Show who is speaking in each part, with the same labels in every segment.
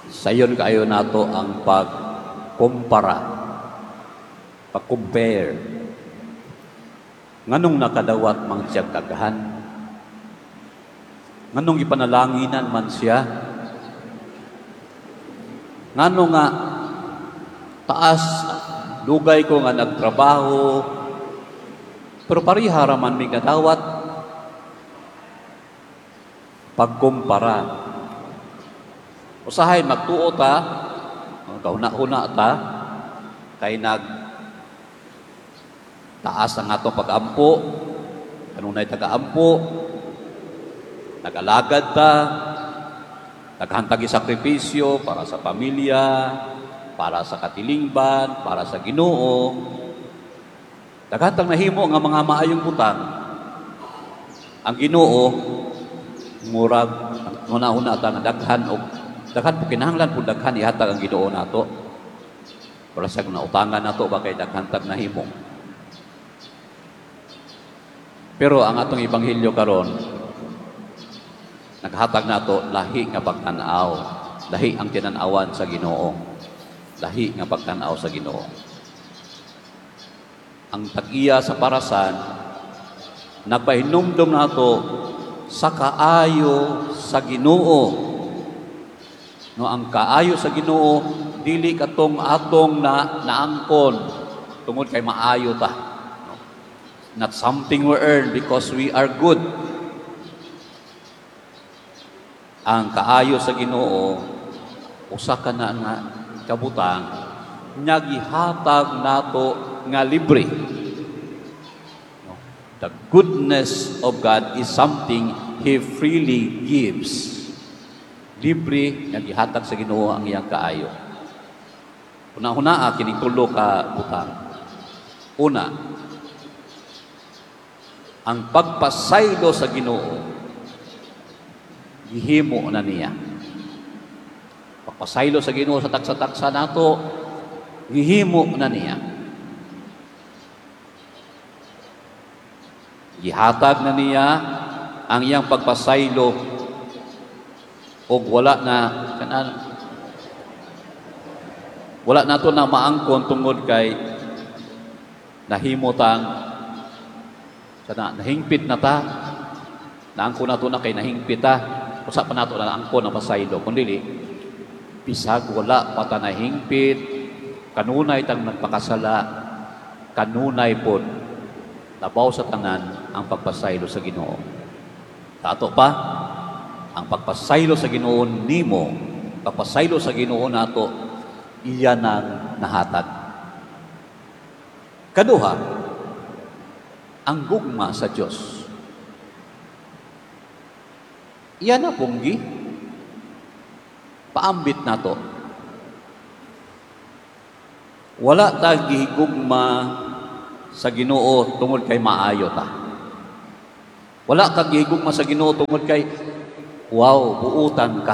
Speaker 1: Sayon kayo nato ang pagkumpara, pag-compare. Nganong nakadawat mang siyang daghan? Nganong ipanalanginan man siya? Ngano nga taas dugay ko nga nagtrabaho, pero parihara man may kadawat pagkumpara. Usahay magtuo ta, kauna-una ta, kay taas ang ato pag-ampo, kanunay taga-ampo, nag-alagad ta, naghantag sakripisyo para sa pamilya, para sa katilingban, para sa Ginoo. Naghantag nahimo nga mga maayong butang. Ang Ginoo murag una-una ta nga daghan po kinahanglan po daghan ihatag ang Ginoo nato. Para sa nautangan nato ba kay daghan tag nahimo. Pero ang atong ebanghelyo karon naghatag nato lahi nga pagtan-aw, lahi ang tinan-awan sa Ginoo, lahi nga pagtan-aw sa Ginoo. Ang tag-iya sa parasan nagpahinumdom nato sa kaayo sa Ginoo. No, ang kaayo sa Ginoo dili katong atong naangkon tungod kay maayo ta. No? Not something we earn because we are good. Ang kaayo sa Ginoo usa ka na nga kabutang nya gihatag nato nga libre. No? The goodness of God is something He freely gives. Libre nga gihatag sa Ginoo ang iyang kaayo. Una-una kining tulo ka butang. Una, ang pagpasaylo sa Ginoo gihimo na niya. Pagpasaylo sa Ginoo sa taksa-taksa nato gihimo na niya. Gihatag na niya ang iyang pagpasaylo o wala na to na maangkon tungod kay nahimutang sana nahingpit na ta naangkon na to na kay nahingpit ta usa pa nato na angkon na pasaylo kundi bisag wala pa ta nahingpit kanunay tang nagpakasala kanunay pod labaw sa tanan ang pagpasaylo sa Ginoo. Tato pa ang pagpasaylo sa Ginoo nimo, pagpasaylo sa Ginoo nato, iyan ang nahatag. Kaduha, ang gugma sa Dios. Iyan na punggi. Paambit nato. Wala ta gihigugma sa Ginoo tungod kay maayo ta. Wala ka gihigugma sa Ginoo tungod kay wow, buutan ka.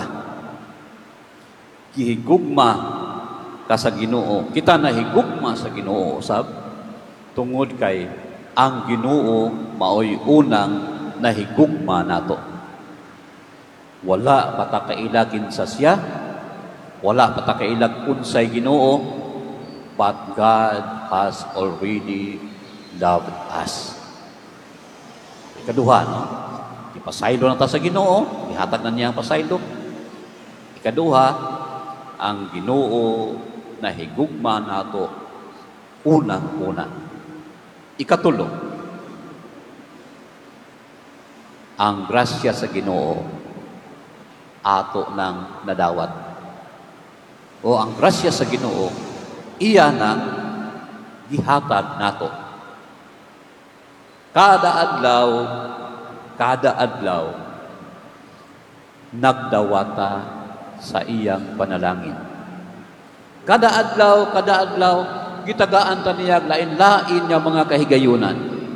Speaker 1: Gihigugma ka sa Ginoo. Kita nahigugma sa Ginoo, sab tungod kay ang Ginoo maoy unang nahigugma nato. Wala patakailagin sa siya, wala patakailag unsay Ginoo, but God has already loved us. Ikaduha, no? Ipasaylo na ta sa Ginoo, ihatag na niya ang pasaylo. Ikaduha, ang Ginoo na higugma nato unang-una. Ikatulo, ang grasya sa Ginoo ato nang nadawat. O ang grasya sa Ginoo iya nang gihatag nato. Kada adlaw nagdawata sa iyang panalangin. Kada adlaw gitagaan ta niya lain-lain nga mga kahigayunan.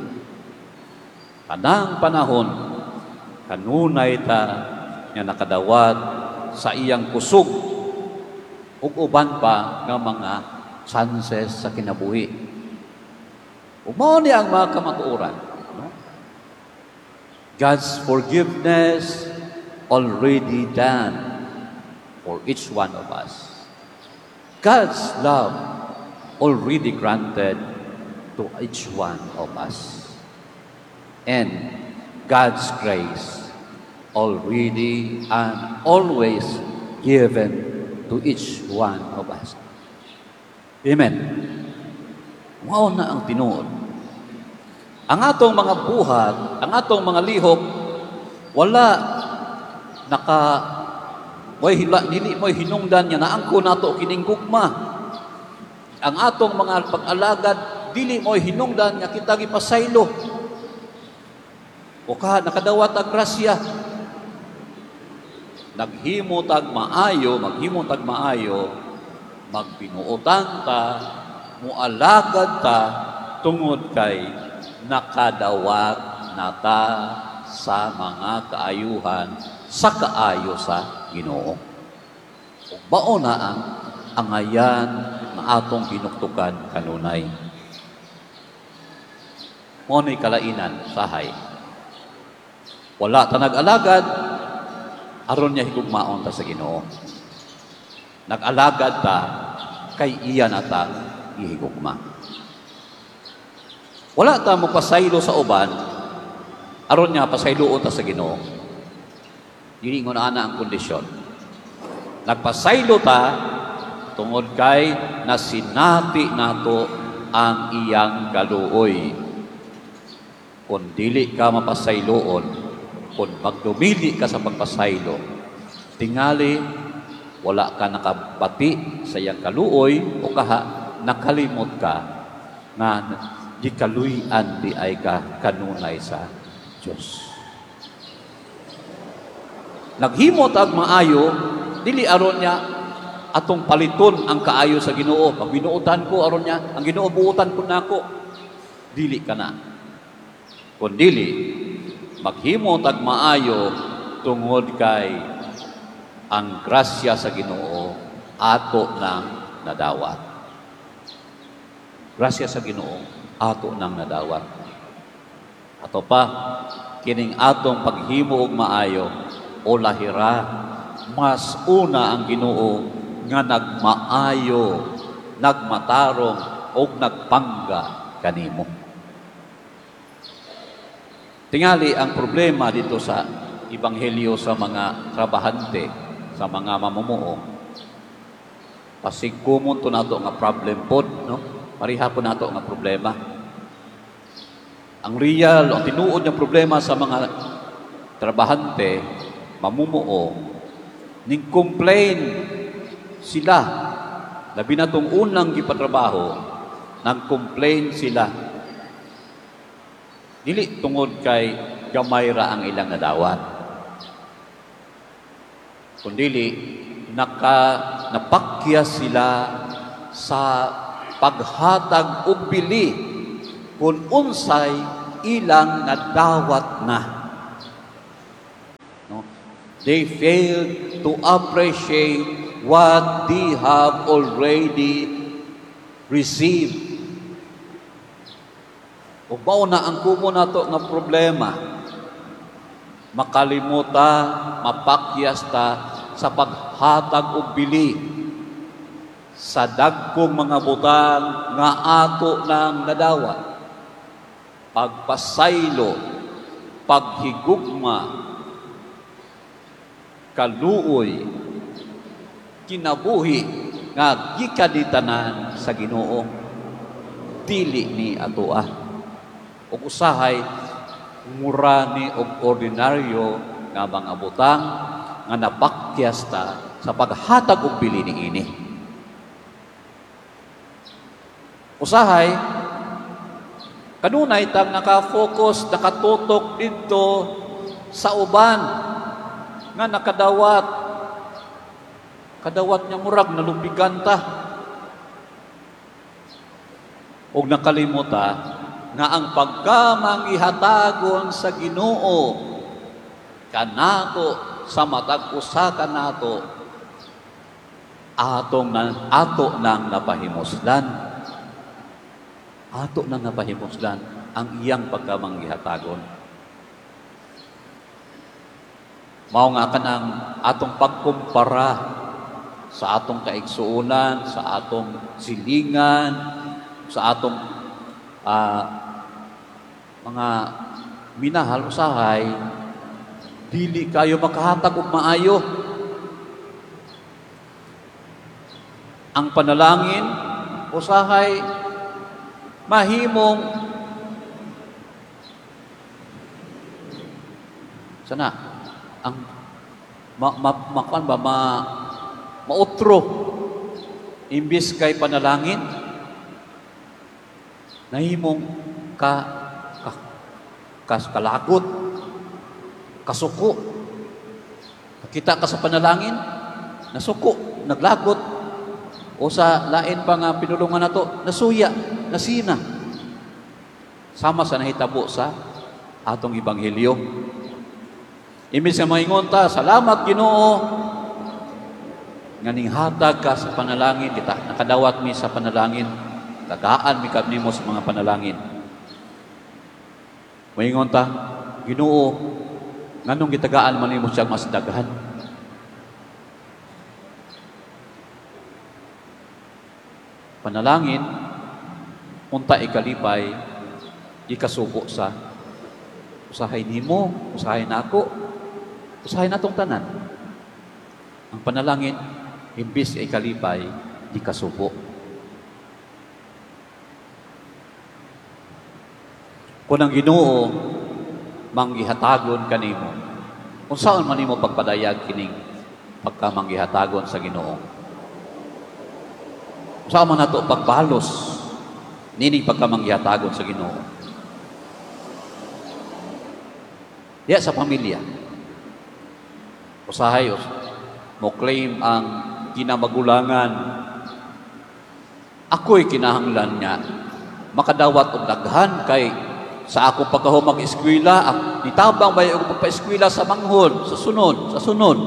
Speaker 1: Kanang panahon kanunay ta nga nakadawat sa iyang kusog ug uban pa nga mga chances sa kinabuhi. Mao ni ang mga kamatuoran. No? God's forgiveness already done. for each one of us. God's love already granted to each one of us. And God's grace already and always given to each one of us. Amen. Mao na ang tinuod. Ang atong mga buhat, ang atong mga lihok, wala dili mo'y hinungdan niya na angko nato kining gugma. Ang atong mga pag-alagad, dili mo'y hinungdan nga kita gipasaylo. O nakadawat ang grasya. Maghimo tag maayo, magbinuotan ta, mualagad ta, tungod kay nakadawat na ta sa mga kaayuhan sa kaayo sa Ginoo. Bao na ang angayan na atong hinuktukan kanunay. Mo'y kalainan, sahay. Wala ta nag-alagad, aron niya higugmaon ta sa Ginoo. Nag-alagad ta, kay iya na ta ihigugma. Wala ta mo pasaylo sa uban, aron niya pasayloon ta sa Ginoo. Dili nga na ang kondisyon. Nagpasaylo ta, tungod kay nasinati nato ang iyang kaluoy. Kung dili ka mapasayloon, kung magdumili ka sa pagpasaylo, tingali wala ka nakabati sa iyang kaluoy o nakalimot ka na di kaluyan di ay ka kanunay sa Diyos. Naghimot ag maayo, dili aron niya atong paliton ang kaayo sa Ginoo. Pag binuutan ko aron niya, ang Ginoo buutan ko nako. Dili ka na. Kung dili, maghimot ag maayo tungod kay ang grasya sa Ginoo ato nang nadawat. Grasya sa Ginoo ato nang nadawat. Ato pa, kining atong paghimo og maayo o lahira, mas una ang Ginoo nga nagmaayo, nagmatarong o nagpangga kanimo. Tingali ang problema dito sa Ebanghelyo sa mga trabahante, sa mga mamumuo. Pasigkumon to nato nga problem pod, no? Pariha po nato nga problema. Ang real, ang tinuod nga problema sa mga trabahante, mamumuo, ning complain sila. Labi na tong unang gipatrabaho, nag-complain sila. Dili tungod kay gamay ra ang ilang nadawat. Kundili napakya sila sa paghatag og bili kung unsay ilang nadawat na. No? They failed to appreciate what they have already received. Ug mao na ang kumo nato nga problema. Makalimuta, mapakyas ta sa paghatag og bili sa dagkong mga butang nga ato nang nadawat. Pagpasaylo, paghigugma, kaluoy, kinabuhi nga gikaditanan sa Ginoo, dili ni atoa. Ug usahay mura ni og ordinaryo nga mga butang nga napakyas ta sa paghatag og bili niini. Usahay kanunay tang naka-focus, nakatutok dito sa uban nga nakadawat. Kadawat niya murag nalupigan ta. Og nakalimuta nga ang pagkamangihatagon sa Ginoo kanato sa matag usa kanato ato nang napahimuslan. Ato nang napahimuslan ang iyang pagkamanggihatagon. Mao nga kanang atong pagkumpara sa atong kaigsuonan, sa atong silingan, sa atong mga minahal usahay, dili kayo makahatag og maayo. Ang panalangin usahay mahimong sana ang mautro imbis kay panalangin nahimong kalagot, kasuko. Nakita ka sa panalangin, nasuko, naglagot. O sa lain pa nga pinulungan nato, nasuya, nasina. Sama sa nahitabo sa atong ebanghelyo. Imbis nga maingon ta, salamat Ginoo, nga ning hatag ka sa panalangin, kita nakadawat mi sa panalangin, tagaan mi kab nimo sa mga panalangin. Maingon ta, Ginoo, nganong gitagaan man nimo siya mas daghan? Panalangin, unta ikalipay, ikasuko sa usahay nimo, usahay nako, usahay natong tanan. Ang panalangin, imbis ikalipay, ikasuko. Kung ang Ginoo manggihatagon kanimo, kung saan man nimo pagpadayag kining pagka manggihatagon sa Ginoo. Saan man nato pagbalos nining pagka manggihatagon sa Ginoo. Diya sa pamilya. Usahay mo claim ang kinamagulangan. Ako'y kinahanglan niya makadawat og daghan kay sa ako pagkahumag eskwela, nitabang ba yung pagpa-eskwela sa manghod, sa sunod.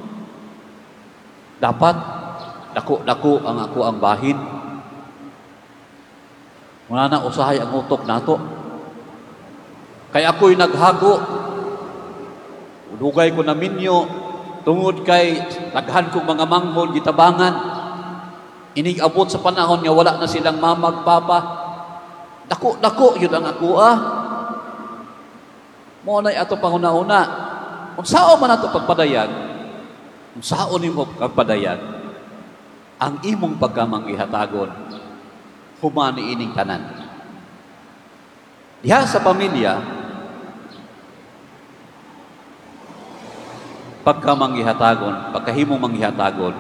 Speaker 1: Dapat, dako ang ako ang bahin. Muna na usahay ang utok nato. Kay ako'y naghago, udugay ko na minyo, tungod kay daghan kong mga manghod, gitabangan. Inig-abot sa panahon nga wala na silang mamagpapa. Dako yun ang ako mo na'y ato panguna-una. Kung sao man ato pagpadayag, kung sao ni mo pagpadayag, ang imong pagkamanggihatagon, humani ining tanan. Diha sa pamilya, pagkamanggihatagon, pagkahimong manggihatagon,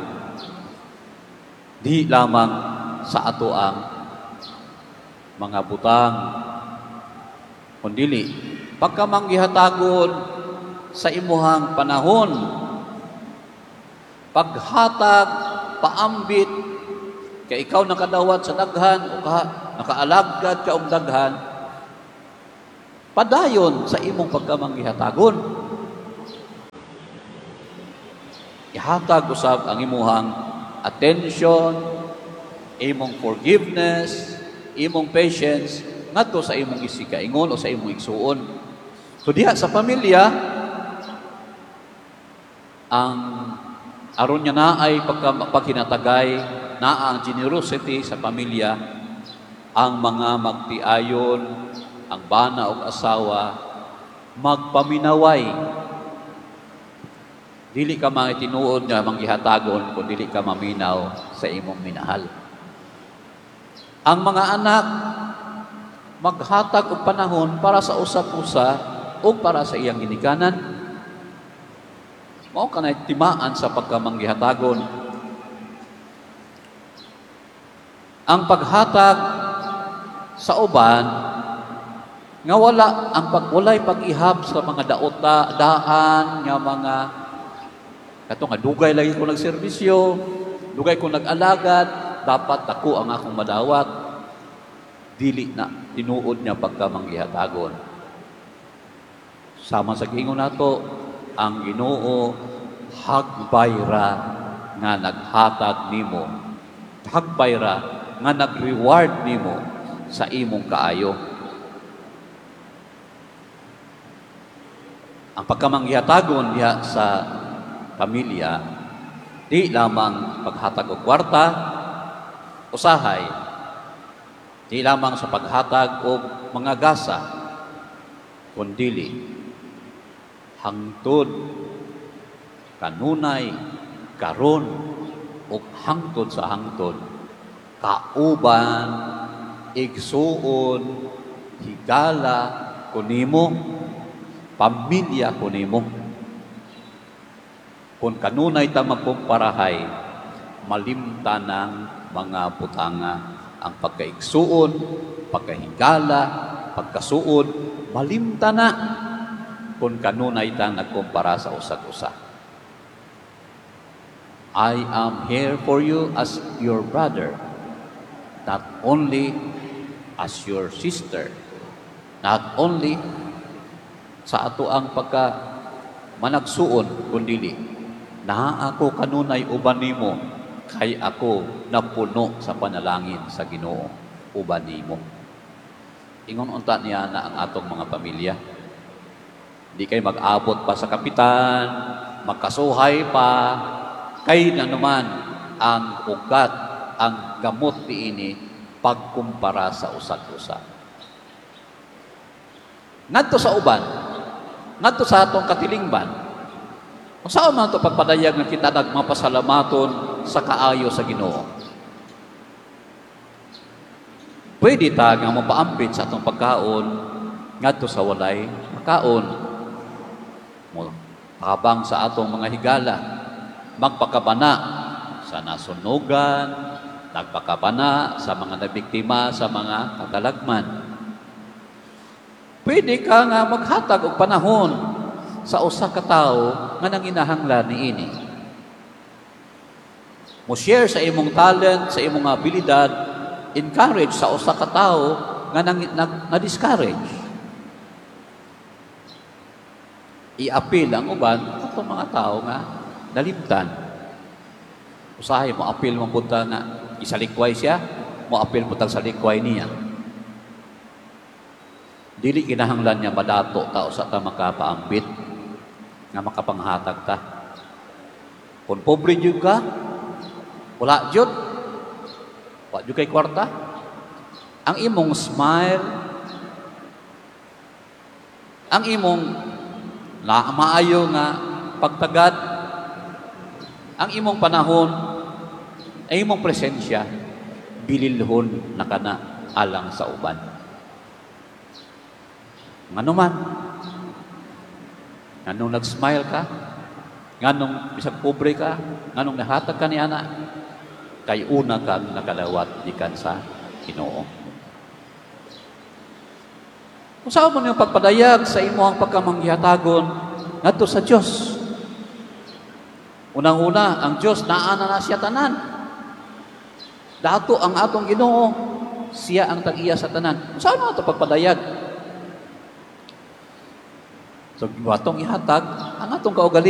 Speaker 1: di lamang sa ato ang mga butang, kundili pagkamanggihatagon sa imuhang panahon, paghatag, paambit, kay ikaw nakadawat sa daghan o nakaalagad ka og daghan, padayon sa imong pagkamanggihatagon. Ihatag usab ang imuhang attention, imong forgiveness, imong patience ngadto sa imong isikaingon o sa imong igsuon. So diha sa pamilya, ang aron niya na ay pagkinatagay na ang generosity sa pamilya, ang mga magtiayon, ang bana o asawa, magpaminaway. Dili ka mga tinuod nga manggihatagon kung dili ka maminaw sa imong minahal. Ang mga anak, maghatag og panahon para sa usap-usa o para sa iyang ginikanan. Mao kanay timaan sa pagkamanggihatagon. Ang paghatag sa uban nga walay pag-ihap sa mga daan nga mga kato nga dugay lagi ko nagserbisyo, dugay ko nag-alagad, dapat ako ang akong madawat. Dili na tinuod niya pagkamanggihatagon. Sama sa giingon nato, ang Ginoo hagbayra nga naghatag nimo, hagbayra nga nag-reward nimo sa imong kaayo. Ang pagkamanggihatagon diha sa pamilya, Di lamang paghatag og kwarta, usahay, di lamang sa paghatag og mga gasa, kundili hangtod kanunay karon ug hangtod sa hangtod kauban igsuon higala kunimo pamilya kunimo. Kung kanunay ta magkumparahay, malimta ng mga butanga ang pagkaigsuon, pagkahigala, pagkasuod, malimta na kung kanunay ta nagkumpara sa usag-usa. I am here for you as your brother, not only as your sister, not only sa ato ang pagka managsuon, kundili na ako kanunay uban nimo kay ako napuno sa panalangin sa Ginoo uban nimo. Ingon unta niya na ang atong mga pamilya. Di kay mag-abot pa sa kapitan, magkasuhay pa, kay na naman ang ugat, ang gamot niini pagkumpara sa usag-usa. Ngadto sa uban, ngadto sa atong katilingban, kung saan man ito pagpadayag na kita nagmapasalamaton sa kaayo sa Ginoo. Pwede ta nga mapaampit sa atong pagkaon ngadto sa walay makaon. Habang sa atong mga higala, magpakabana sa nasunugan, nagpakabana sa mga nabiktima sa mga katalagman. Pwede ka nga maghatag og panahon sa usa ka tawo nga nanginahanglan niini. Mo share sa imong talent, sa imong abilidad, encourage sa usa ka tawo nga na-discourage. I-appeal ang uban atong mga tawo nga nalimtan. Usahay mo appeal mo punta nga isalikway siya, mo appeal mo tag salikway niya. Dili kinahanglan niya madato ta usa ta makapaambit nga makapanghatag ta. Kung pobre jud ka, wala jud, wa jud kay kwarta, ang imong smile, ang imong maayo nga pagtagad, ang imong panahon, ang imong presensya, bililhon na kana alang sa uban. Ngano man, nganong nag-smile ka, nganong bisag pobre ka, nganong nahatag ka ni ana, kay una kang nakalawat gikan sa Ginoo. Kung saan mo yung pagpadayag sa imo ang pagkamanghihatagon ngadto sa Dios. Unang-una, ang Dios naana na siya tanan. Dato ang atong Ginoo, siya ang tag-iya sa tanan. Kung saan mo ito pagpadayag? So, atong ihatag ang atong kaugalingon